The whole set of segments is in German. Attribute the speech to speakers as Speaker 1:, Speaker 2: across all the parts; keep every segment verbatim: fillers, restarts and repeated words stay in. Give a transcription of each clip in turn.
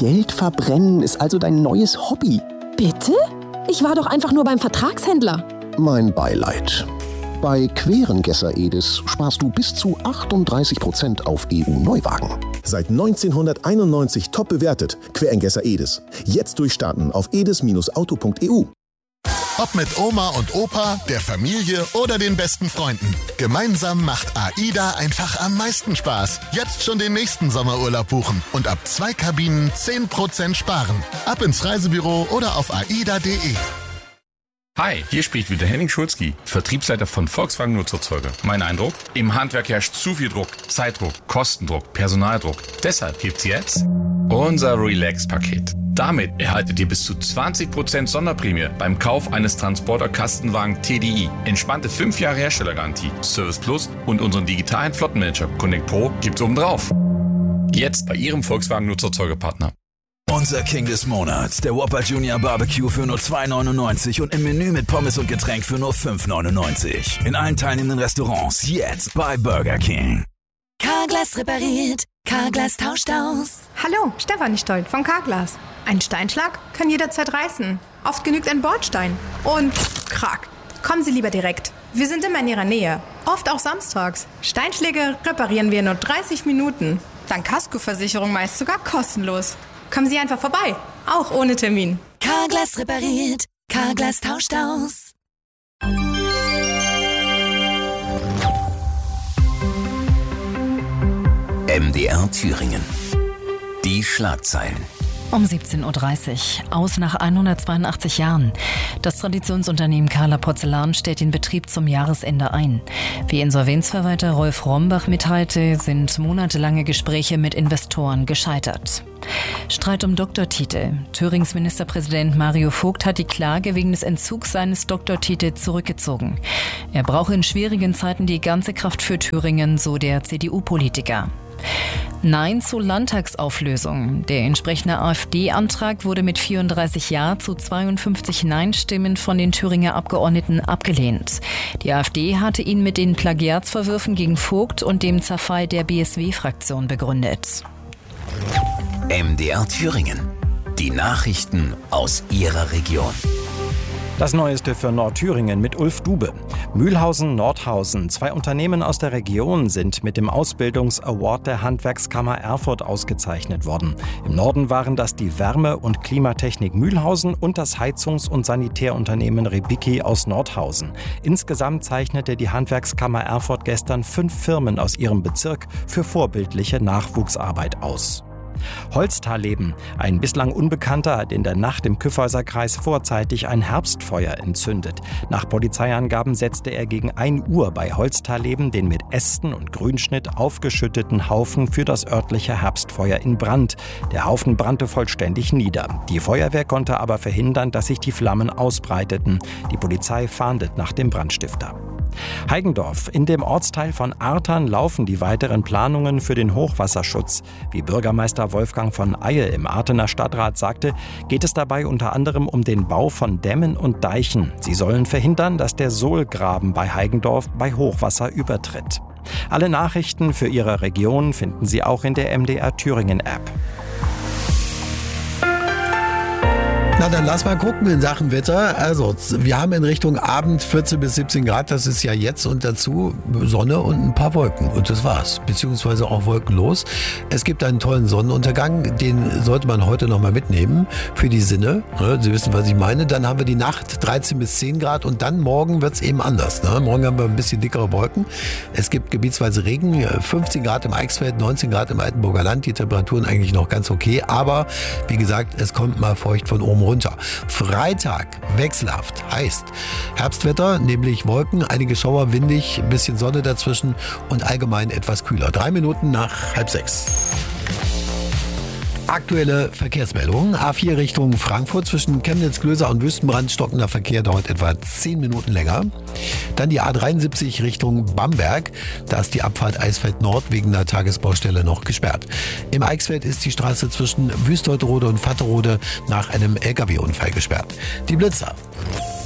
Speaker 1: Geld verbrennen ist also dein neues Hobby.
Speaker 2: Bitte? Ich war doch einfach nur beim Vertragshändler.
Speaker 1: Mein Beileid. Bei Querengesser Edis sparst du bis zu achtunddreißig Prozent auf E U-Neuwagen.
Speaker 3: Seit neunzehnhunderteinundneunzig top bewertet. Querengesser Edis. Jetzt durchstarten auf edis Bindestrich auto Punkt e u.
Speaker 4: Ob mit Oma und Opa, der Familie oder den besten Freunden. Gemeinsam macht AIDA einfach am meisten Spaß. Jetzt schon den nächsten Sommerurlaub buchen und ab zwei Kabinen zehn Prozent sparen. Ab ins Reisebüro oder auf aida punkt de.
Speaker 5: Hi, hier spricht wieder Henning Schulzki, Vertriebsleiter von Volkswagen Nutzerzeuger. Mein Eindruck? Im Handwerk herrscht zu viel Druck, Zeitdruck, Kostendruck, Personaldruck. Deshalb gibt's jetzt unser Relax-Paket. Damit erhaltet ihr bis zu zwanzig Prozent Sonderprämie beim Kauf eines Transporter-Kastenwagen T D I. Entspannte fünf Jahre Herstellergarantie, Service Plus und unseren digitalen Flottenmanager Connect Pro gibt's obendrauf. Jetzt bei Ihrem Volkswagen Nutzerzeugerpartner.
Speaker 6: Unser King des Monats, der Whopper Junior Barbecue für nur zwei neunundneunzig und im Menü mit Pommes und Getränk für nur fünf neunundneunzig. In allen teilnehmenden Restaurants jetzt bei Burger King.
Speaker 7: Carglass repariert, Carglass tauscht aus.
Speaker 8: Hallo, Stefanie Stolt von Carglass. Ein Steinschlag kann jederzeit reißen. Oft genügt ein Bordstein. Und krack. Kommen Sie lieber direkt. Wir sind immer in Ihrer Nähe. Oft auch samstags. Steinschläge reparieren wir in nur dreißig Minuten. Dank Kaskoversicherung meist sogar kostenlos. Kommen Sie einfach vorbei, auch ohne Termin.
Speaker 7: Carglass repariert, Carglass tauscht aus.
Speaker 9: M D R Thüringen. Die Schlagzeilen.
Speaker 10: Um siebzehn Uhr dreißig. Aus nach hundertzweiundachtzig Jahren. Das Traditionsunternehmen Kahler Porzellan stellt den Betrieb zum Jahresende ein. Wie Insolvenzverwalter Rolf Rombach mitteilte, sind monatelange Gespräche mit Investoren gescheitert. Streit um Doktortitel. Thürings Ministerpräsident Mario Vogt hat die Klage wegen des Entzugs seines Doktortitels zurückgezogen. Er brauche in schwierigen Zeiten die ganze Kraft für Thüringen, so der C D U-Politiker. Nein zur Landtagsauflösung. Der entsprechende AfD-Antrag wurde mit vierunddreißig Ja zu zweiundfünfzig Nein-Stimmen von den Thüringer Abgeordneten abgelehnt. Die AfD hatte ihn mit den Plagiatsvorwürfen gegen Vogt und dem Zerfall der B S W-Fraktion begründet.
Speaker 9: M D R Thüringen. Die Nachrichten aus Ihrer Region.
Speaker 11: Das Neueste für Nordthüringen mit Ulf Dube. Mühlhausen, Nordhausen, zwei Unternehmen aus der Region sind mit dem Ausbildungsaward der Handwerkskammer Erfurt ausgezeichnet worden. Im Norden waren das die Wärme- und Klimatechnik Mühlhausen und das Heizungs- und Sanitärunternehmen Rebicki aus Nordhausen. Insgesamt zeichnete die Handwerkskammer Erfurt gestern fünf Firmen aus ihrem Bezirk für vorbildliche Nachwuchsarbeit aus. Holztalleben. Ein bislang Unbekannter hat in der Nacht im Kyffhäuserkreis vorzeitig ein Herbstfeuer entzündet. Nach Polizeiangaben setzte er gegen ein Uhr bei Holztalleben den mit Ästen und Grünschnitt aufgeschütteten Haufen für das örtliche Herbstfeuer in Brand. Der Haufen brannte vollständig nieder. Die Feuerwehr konnte aber verhindern, dass sich die Flammen ausbreiteten. Die Polizei fahndet nach dem Brandstifter. Heigendorf. In dem Ortsteil von Artern laufen die weiteren Planungen für den Hochwasserschutz. Wie Bürgermeister Wolfgang von Eie im Artener Stadtrat sagte, geht es dabei unter anderem um den Bau von Dämmen und Deichen. Sie sollen verhindern, dass der Sohlgraben bei Heigendorf bei Hochwasser übertritt. Alle Nachrichten für Ihre Region finden Sie auch in der M D R Thüringen App.
Speaker 12: Na, dann lass mal gucken in Sachen Wetter. Also, wir haben in Richtung Abend vierzehn bis siebzehn Grad, das ist ja jetzt, und dazu Sonne und ein paar Wolken. Und das war's. Beziehungsweise auch wolkenlos. Es gibt einen tollen Sonnenuntergang, den sollte man heute nochmal mitnehmen für die Sinne. Sie wissen, was ich meine. Dann haben wir die Nacht dreizehn bis zehn Grad und dann morgen wird's eben anders. Morgen haben wir ein bisschen dickere Wolken. Es gibt gebietsweise Regen, fünfzehn Grad im Eichsfeld, neunzehn Grad im Altenburger Land. Die Temperaturen eigentlich noch ganz okay. Aber, wie gesagt, es kommt mal feucht von oben runter. Freitag wechselhaft, heißt Herbstwetter, nämlich Wolken, einige Schauer, windig, ein bisschen Sonne dazwischen und allgemein etwas kühler. Drei Minuten nach halb sechs. Aktuelle Verkehrsmeldungen. A vier Richtung Frankfurt zwischen Chemnitz, Klöser und Wüstenbrand. Stockender Verkehr dauert etwa zehn Minuten länger. Dann die A dreiundsiebzig Richtung Bamberg. Da ist die Abfahrt Eisfeld Nord wegen der Tagesbaustelle noch gesperrt. Im Eichsfeld ist die Straße zwischen Wüstoltrode und Vatterode nach einem L K W-Unfall gesperrt. Die Blitzer.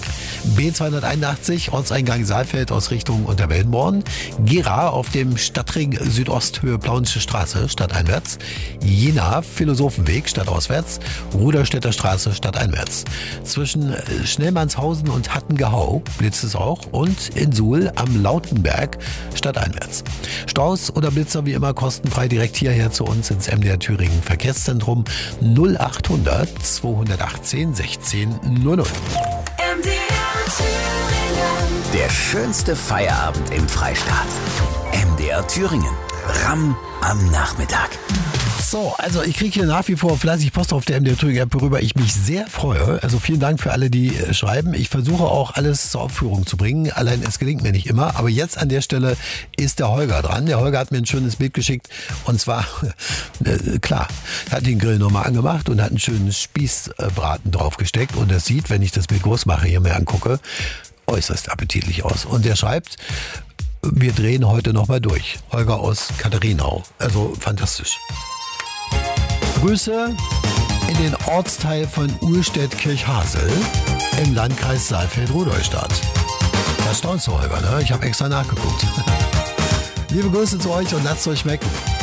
Speaker 12: B zweihunderteinundachtzig, Ortseingang Saalfeld aus Richtung Unterwellenborn. Gera auf dem Stadtring Südosthöhe Plaunische Straße, stadteinwärts. Jena, Philosophenweg, stadtauswärts. Ruderstädter Straße, stadteinwärts. Zwischen Schnellmannshausen und Hattengehau blitzt es auch. Und in Suhl am Lautenberg, stadteinwärts. Staus oder Blitzer wie immer kostenfrei direkt hierher zu uns ins M D R Thüringen Verkehrszentrum null achthundert zweihundertachtzehn sechzehn null null.
Speaker 7: M D R Thüringen.
Speaker 9: Der schönste Feierabend im Freistaat. M D R Thüringen. Ramm am Nachmittag.
Speaker 12: So, also ich kriege hier nach wie vor fleißig Post auf der M D R Thüringen App, worüber ich mich sehr freue. Also vielen Dank für alle, die äh, schreiben. Ich versuche auch alles zur Aufführung zu bringen. Allein es gelingt mir nicht immer. Aber jetzt an der Stelle ist der Holger dran. Der Holger hat mir ein schönes Bild geschickt. Und zwar, äh, klar, hat den Grill nochmal angemacht und hat einen schönen Spießbraten draufgesteckt. Und das sieht, wenn ich das Bild groß mache, hier mir angucke, äußerst appetitlich aus. Und der schreibt, wir drehen heute nochmal durch. Holger aus Katharinau. Also fantastisch. Grüße in den Ortsteil von Uhlstedt-Kirchhasel im Landkreis Saalfeld-Rudolstadt. Da staunst du, Holger, ne? Ich habe extra nachgeguckt. Liebe Grüße zu euch und lasst es euch schmecken.